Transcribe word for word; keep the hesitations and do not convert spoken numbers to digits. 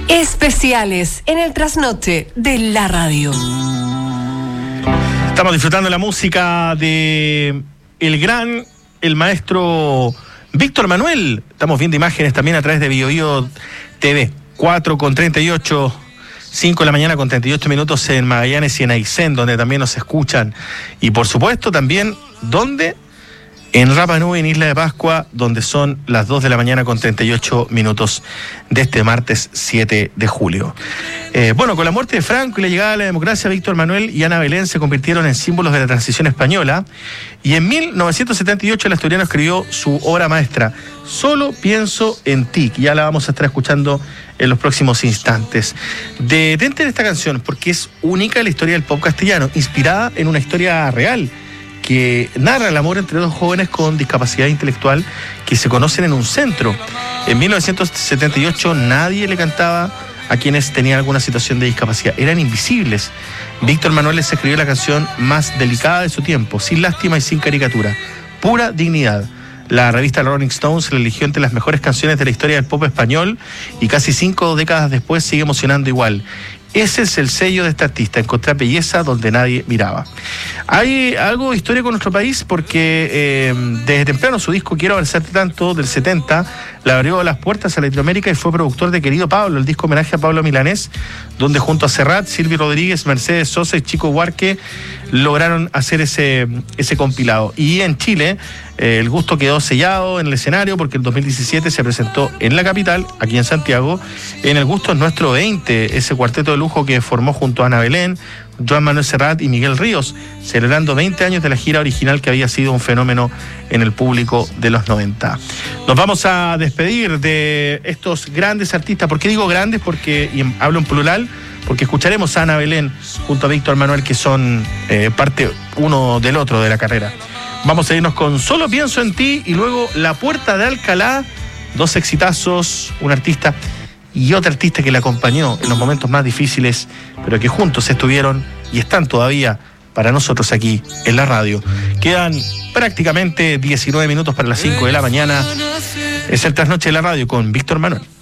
Especiales en el trasnoche de la radio. Estamos disfrutando la música de el gran, el maestro Víctor Manuel. Estamos viendo imágenes también a través de Bio Bio T V. cuatro con treinta y ocho, cinco de la mañana con treinta y ocho minutos en Magallanes y en Aysén, donde también nos escuchan. Y por supuesto también, ¿dónde? En Rapa Nui, en Isla de Pascua, donde son las dos de la mañana con treinta y ocho minutos de este martes siete de julio. Eh, bueno, con la muerte de Franco y la llegada de la democracia, Víctor Manuel y Ana Belén se convirtieron en símbolos de la transición española. Y en mil novecientos setenta y ocho el asturiano escribió su obra maestra, Solo pienso en ti, que ya la vamos a estar escuchando en los próximos instantes. Detente en esta canción porque es única en la historia del pop castellano, inspirada en una historia real que narra el amor entre dos jóvenes con discapacidad intelectual que se conocen en un centro. En mil novecientos setenta y ocho nadie le cantaba a quienes tenían alguna situación de discapacidad. Eran invisibles. Víctor Manuel les escribió la canción más delicada de su tiempo, sin lástima y sin caricatura. Pura dignidad. La revista Rolling Stones la eligió entre las mejores canciones de la historia del pop español y casi cinco décadas después sigue emocionando igual. Ese es el sello de este artista, encontrar belleza donde nadie miraba. Hay algo de historia con nuestro país porque eh, desde temprano su disco Quiero abrazarte tanto, del setenta, le abrió las puertas a Latinoamérica y fue productor de Querido Pablo, el disco homenaje a Pablo Milanés, donde junto a Serrat, Silvio Rodríguez, Mercedes Sosa y Chico Huarque lograron hacer ese, ese compilado. Y en Chile eh, el gusto quedó sellado en el escenario porque en dos mil diecisiete se presentó en la capital, aquí en Santiago, en El Gusto es Nuestro veinte, ese cuarteto de lujo que formó junto a Ana Belén, Joan Manuel Serrat y Miguel Ríos, celebrando veinte años de la gira original que había sido un fenómeno en el público de los noventa. Nos vamos a despedir de estos grandes artistas. ¿Por qué digo grandes? Porque, y hablo en plural, porque escucharemos a Ana Belén junto a Víctor Manuel, que son eh, parte uno del otro de la carrera. Vamos a irnos con Solo pienso en ti y luego La Puerta de Alcalá, dos exitazos, un artista y otra artista que la acompañó en los momentos más difíciles, pero que juntos estuvieron y están todavía para nosotros aquí en la radio. Quedan prácticamente diecinueve minutos para las cinco de la mañana. Es el Trasnoche de la Radio con Víctor Manuel.